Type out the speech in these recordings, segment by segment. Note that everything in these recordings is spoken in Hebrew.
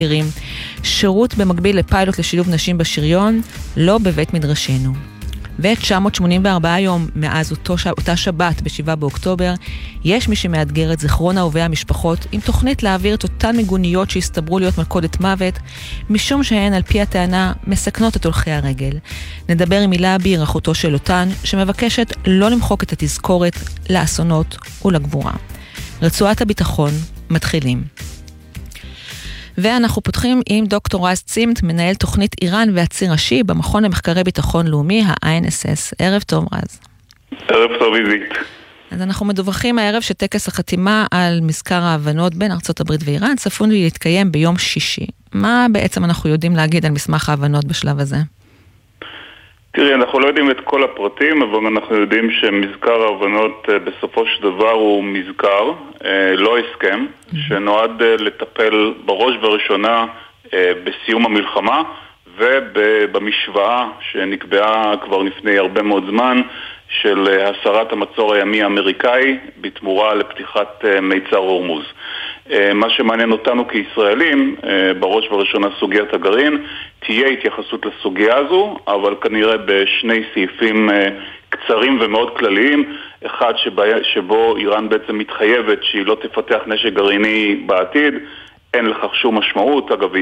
שירות במקביל לפיילוט לשילוב נשים בשריון, לא בבית מדרשנו. ו-984 יום מאז אותה שבת ב-7 באוקטובר, יש מי שמאתגר את זיכרון אהובי המשפחות עם תוכנית להעביר את אותן מיגוניות שהסתברו להיות מלכודת מוות, משום שהן על פי הטענה מסכנות את הולכי הרגל. נדבר עם מילה אביר, אחותו של אותן, שמבקשת לא למחוק את התזכורת לאסונות ולגבורה. רצועת הביטחון מתחילים. ואנחנו פותחים עם דוקטור רז צימת, מנהל תוכנית איראן והציר ראשי במכון למחקרי ביטחון לאומי, ה-INSS. ערב טוב, רז. ערב טוב, איזית. אז אנחנו מדווחים הערב שטקס החתימה על מזכר ההבנות בין ארצות הברית ואיראן צפוי להתקיים ביום שישי. מה בעצם אנחנו יודעים להגיד על מסמך ההבנות בשלב הזה? תראי, אנחנו לא יודעים את כל הפרטים, אבל אנחנו יודעים שמזכר ההבנות בסופו של דבר הוא מזכר, לא הסכם, שנועד לטפל בראש ובראשונה בסיום המלחמה ובמשוואה שנקבעה כבר לפני הרבה מאוד זמן של הסרת המצור הימי האמריקאי בתמורה לפתיחת מיצר הורמוז. מה שמעניין אותנו כישראלים, בראש ובראשונה סוגיית הגרעין, תהיה התייחסות לסוגיה הזו, אבל כנראה בשני סעיפים קצרים ומאוד כלליים. אחד שבו איראן בעצם מתחייבת שהיא לא תפתח נשק גרעיני בעתיד, אין לכך שום משמעות. אגב,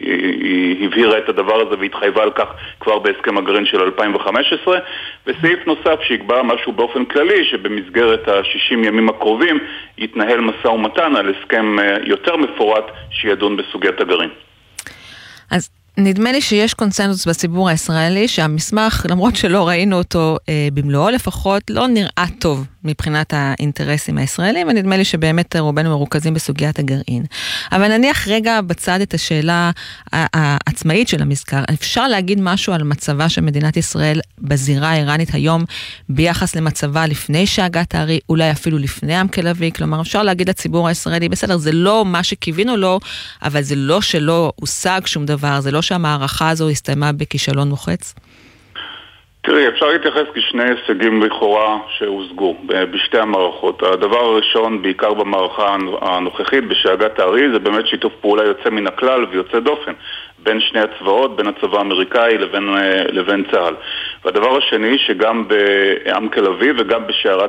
היא הבהירה את הדבר הזה והתחייבה על כך כבר בהסכם הגרעין של 2015. וסעיף נוסף שיקבע משהו באופן כללי, שבמסגרת ה-60 ימים הקרובים יתנהל משא ומתן על הסכם יותר מפורט שידון בסוגיית הגרעין. אז נדמה לי שיש קונסנזוס בציבור הישראלי שהמסמך, למרות שלא ראינו אותו במלואו לפחות, לא נראה טוב מבחינת האינטרסים הישראלים, ונדמה לי שבאמת רובנו מרוכזים בסוגיית הגרעין. אבל נניח רגע בצד את השאלה העצמאית של המזכר. אפשר להגיד משהו על מצבה של מדינת ישראל בזירה האיראנית היום ביחס למצבה לפני שהגת הארי, אולי אפילו לפני המקלבי? כלומר, אפשר להגיד לציבור הישראלי, בסדר, זה לא מה שקיווינו לו, אבל זה לא שלא הושג שום דבר, זה לא שהמערכה הזו הסתיימה בכישלון מוחץ? תראי, אפשר להתייחס כשני הישגים לכאורה שהושגו בשתי המערכות. הדבר הראשון, בעיקר במערכה הנוכחית, בשאגת הארי, זה באמת שיתוף פעולה יוצא מן הכלל ויוצא דופן בין שני הצבאות, בין הצבא האמריקאי לבין צה"ל. והדבר השני, שגם בעמק אביב וגם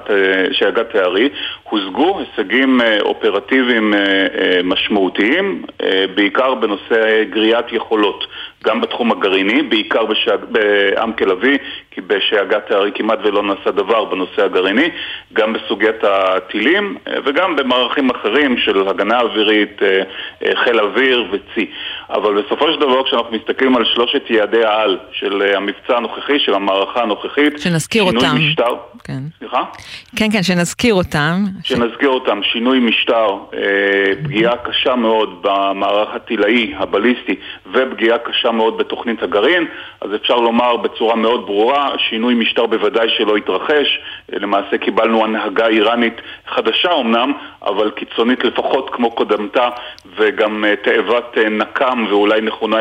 בשאגת הארי הושגו הישגים אופרטיביים משמעותיים, בעיקר בנושא גריעת יכולות, גם בתחום הגרעיני, בעיקר בעמק אביב, כי בשאגת הארי כמעט ולא נעשה דבר בנושא הגרעיני, גם בסוגיית הטילים וגם במערכים אחרים של הגנה אווירית, חיל אוויר וצי. אבל בסופו של דבר, כשאנחנו מסתכלים על שלושת יעדי העל של המבצע הנוכחי, של המערכה הנוכחית, שנזכיר אותם. משטר, כן. סליחה? כן, כן, שנזכיר אותם. שנזכיר אותם, שינוי משטר, פגיעה קשה מאוד במערך הטילאי, הבליסטי, ופגיעה קשה מאוד בתוכנית הגרעין. אז אפשר לומר בצורה מאוד ברורה, שינוי משטר בוודאי שלא יתרחש. למעשה קיבלנו הנהגה איראנית חדשה אמנם, אבל קיצונית לפחות כמו קודמתה, וגם תאבת נקם ואולי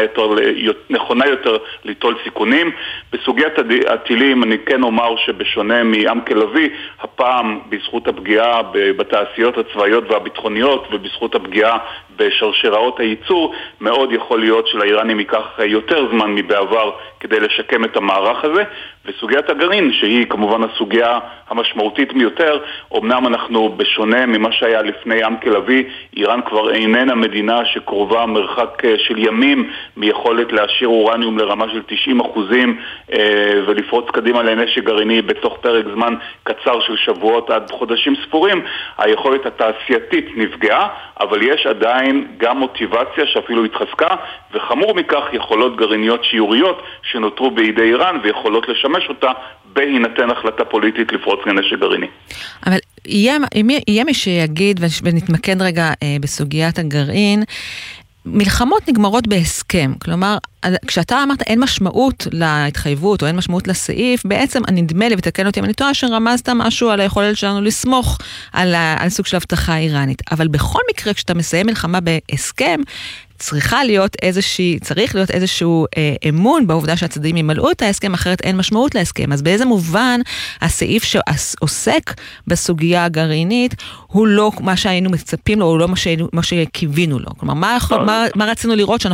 נכונה יותר ליטול סיכונים. בסוגיית הטילים אני כן אומר שבשונה מעמק אביב, הפעם בזכות הפגיעה בתעשיות הצבאיות והביטחוניות ובזכות הפגיעה בשרשראות הייצור, מאוד יכול להיות שלאיראנים ייקח יותר זמן מבעבר כדי לשקם את המערך הזה. וסוגיית הגרעין, שהיא כמובן הסוגיה המשמעותית מיותר, אמנם אנחנו בשונה ממה שהיה לפני עמק אביב, איראן כבר איננה מדינה שקרובה מרחק של ימים מיכולת להשאיר אורניום לרמה של 90% ולפרוץ קדימה לנשק גרעיני בתוך פרק זמן קצר של שבועות עד חודשים ספורים. היכולת התעשייתית נפגעה, אבל יש עדיין גם מוטיבציה שאפילו התחזקה, וחמור מכך יכולות גרעיניות שיוריות שנותרו בידי איראן ויכולות לשמש אותה בהינתן החלטה פוליטית לפרוץ לנשק גרעיני. אבל יהיה מי שיגיד, ונתמקד רגע בסוגיית הגרעין, מלחמות נגמרות בהסכם, כלומר, כשאתה אמרת אין משמעות להתחייבות או אין משמעות לסעיף, בעצם נדמה לי, ותקן אותי אם אני טועה, שרמזת משהו על היכולת שלנו לסמוך על סוג של הבטחה איראנית. אבל בכל מקרה, כשאתה מסיים מלחמה בהסכם, צריך להיות איזשהו אמון בעובדה שהצדדים ימלאו את ההסכם, אחרת אין משמעות להסכם. אז באיזה מובן הסעיף שעוסק בסוגיה הגרעינית הוא לא מה שהיינו מצפים לו, הוא לא מה שקיווינו לו. כלומר, מה רצינו לראות